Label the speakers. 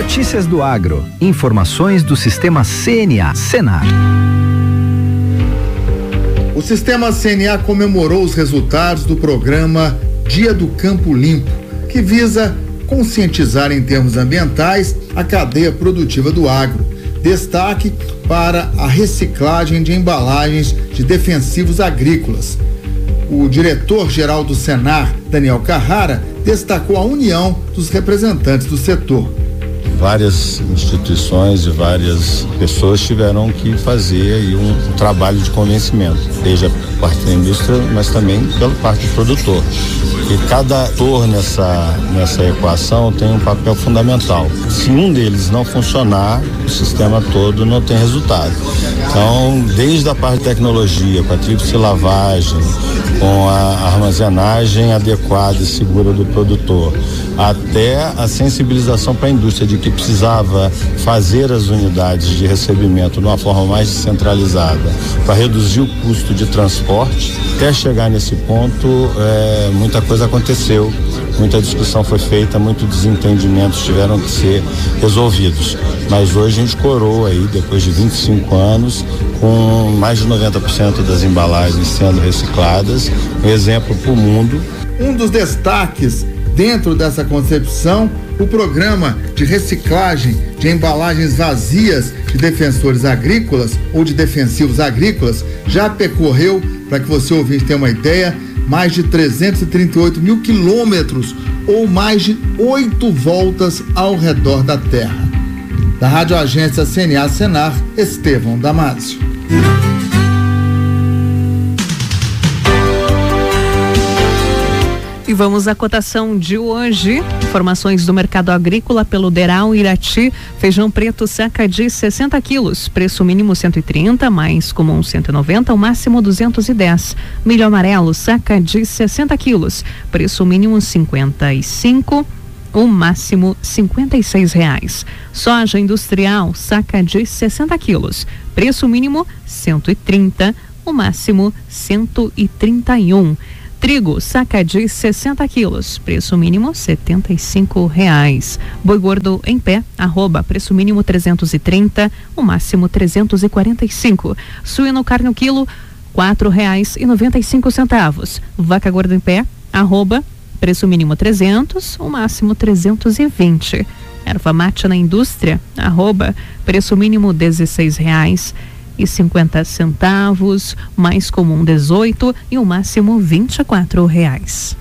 Speaker 1: Notícias do Agro. Informações do Sistema CNA, Senar.
Speaker 2: O Sistema CNA comemorou os resultados do programa Dia do Campo Limpo, que visa conscientizar em termos ambientais a cadeia produtiva do agro. Destaque para a reciclagem de embalagens de defensivos agrícolas. O diretor-geral do Senar, Daniel Carrara, destacou a união dos representantes do setor.
Speaker 3: Várias instituições e várias pessoas tiveram que fazer aí um trabalho de convencimento, seja por parte da indústria, mas também pela parte do produtor. E cada ator nessa equação tem um papel fundamental. Se um deles não funcionar, o sistema todo não tem resultado. Então, desde a parte de tecnologia, com a tríplice lavagem, com a armazenagem adequada e segura do produtor, até a sensibilização para a indústria de que precisava fazer as unidades de recebimento de uma forma mais descentralizada para reduzir o custo de transporte, até chegar nesse ponto, muita coisa aconteceu, muita discussão foi feita, muitos desentendimentos tiveram que ser resolvidos. Mas hoje a gente coroa aí, depois de 25 anos, com mais de 90% das embalagens sendo recicladas, um exemplo para o mundo.
Speaker 2: Um dos destaques dentro dessa concepção, o programa de reciclagem de embalagens vazias de defensores agrícolas ou de defensivos agrícolas já percorreu, para que você ouvinte tenha uma ideia, mais de 338 mil quilômetros ou mais de 8 voltas ao redor da Terra. Da Rádio Agência CNA Senar, Estevão Damasio.
Speaker 4: E vamos à cotação de hoje. Informações do mercado agrícola pelo Deral Irati. Feijão preto saca de 60 quilos. Preço mínimo 130, mais comum 190, o máximo 210. Milho amarelo saca de 60 quilos. Preço mínimo 55, o máximo R$56. Soja industrial saca de 60 quilos. Preço mínimo 130, o máximo 131. Trigo, saca de 60 quilos, preço mínimo R$75. Boi gordo em pé, preço mínimo 330, o máximo 345. Suíno carne o quilo, R$4,95. Vaca gorda em pé, preço mínimo 300, o máximo 320. Erva mate na indústria, preço mínimo R$16,50, mais comum 18 e o máximo R$24.